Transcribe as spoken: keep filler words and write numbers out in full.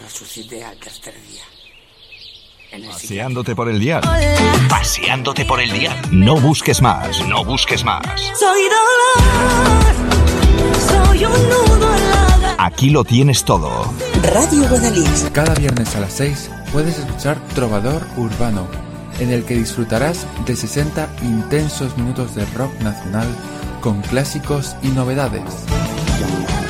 resucité al tercer día. Paseándote por el dial. Paseándote por el dial. No busques más, no busques más. Soy dolor, soy un nudo en la... Aquí lo tienes todo. Radio Guadalix. Cada viernes a las seis puedes escuchar Trovador Urbano, en el que disfrutarás de sesenta intensos minutos de rock nacional con clásicos y novedades.